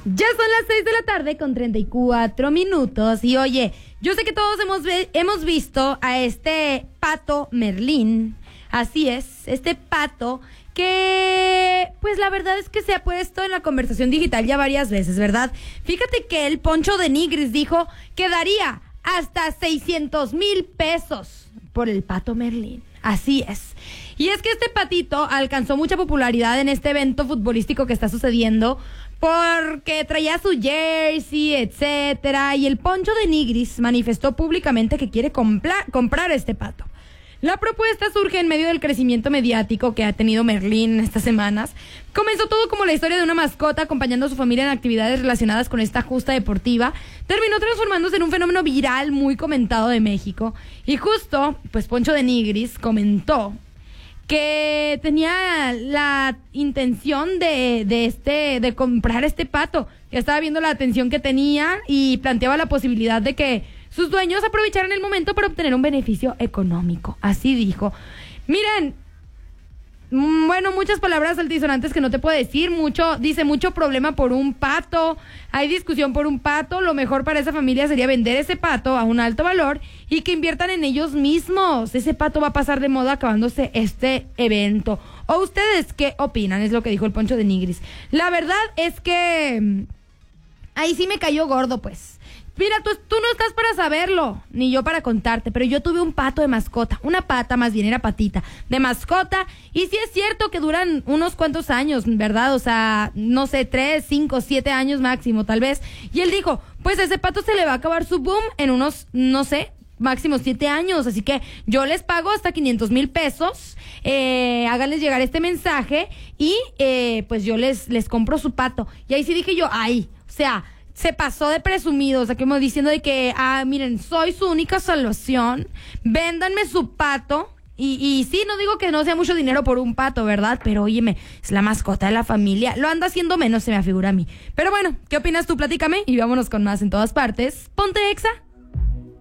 Ya son las 6 de la tarde con 34 minutos y oye, yo sé que todos hemos visto a este pato Merlín, así es, este pato que pues la verdad es que se ha puesto en la conversación digital ya varias veces, ¿verdad? Fíjate que el Poncho de Nigris dijo que daría hasta 600,000 pesos por el pato Merlín, así es. Y es que este patito alcanzó mucha popularidad en este evento futbolístico que está sucediendo porque traía su jersey, etcétera, y el Poncho de Nigris manifestó públicamente que quiere comprar este pato. La propuesta surge en medio del crecimiento mediático que ha tenido Merlín en estas semanas. Comenzó todo como la historia de una mascota acompañando a su familia en actividades relacionadas con esta justa deportiva. Terminó transformándose en un fenómeno viral muy comentado de México. Y justo, pues Poncho de Nigris comentó que tenía la intención de comprar este pato. Ya estaba viendo la atención que tenía y planteaba la posibilidad de que sus dueños aprovecharan el momento para obtener un beneficio económico. Así dijo. Miren, bueno, muchas palabras altisonantes que no te puedo decir. Dice mucho problema por un pato. Hay discusión por un pato. Lo mejor para esa familia sería vender ese pato a un alto valor y que inviertan en ellos mismos. Ese pato va a pasar de moda acabándose este evento. ¿O ustedes qué opinan? Es lo que dijo el Poncho de Nigris. La verdad es que ahí sí me cayó gordo, pues. Mira, tú no estás para saberlo, ni yo para contarte, pero yo tuve un pato de mascota, una pata más bien, era patita, de mascota, y sí es cierto que duran unos cuantos años, ¿verdad? O sea, no sé, 3, 5, 7 años máximo, tal vez. Y él dijo, pues a ese pato se le va a acabar su boom en unos, no sé, máximo 7 años, así que yo les pago hasta 500,000 pesos, háganles llegar este mensaje y pues yo les compro su pato. Y ahí sí dije yo, ay, o sea, se pasó de presumido, o sea, como diciendo de que, miren, soy su única salvación, véndanme su pato. Y sí, no digo que no sea mucho dinero por un pato, ¿verdad? Pero óyeme, es la mascota de la familia, lo anda haciendo menos, se me afigura a mí. Pero bueno, ¿qué opinas tú? Platícame y vámonos con más en todas partes. Ponte Exa.